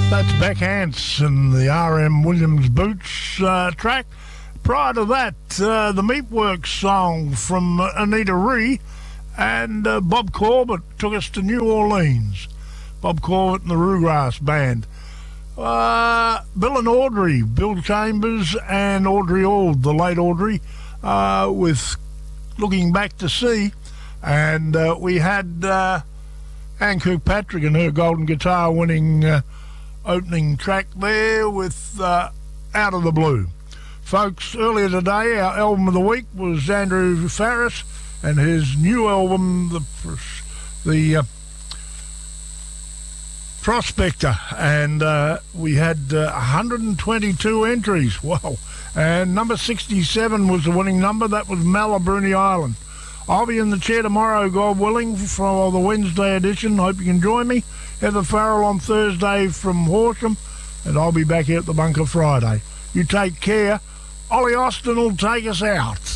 That's Beck Hance and the R.M. Williams Boots track. Prior to that, the Meatworks song from Anita Ree, and Bob Corbett took us to New Orleans. Bob Corbett and the Roograss Band. Bill and Audrey, Bill Chambers and Audrey Auld, the late Audrey, with Looking Back to Sea. And we had Anne Kirkpatrick and her Golden Guitar winning opening track there with Out of the Blue. Folks, earlier today our album of the week was Andrew Farriss and his new album, the Prospector, and we had 122 entries. Wow. And number 67 was the winning number. That was Malabruni Island. I'll be in the chair tomorrow, God willing, for the Wednesday edition. Hope you can join me. Heather Farrell on Thursday from Horsham, and I'll be back here at the bunker Friday. You take care. Ollie Austin will take us out.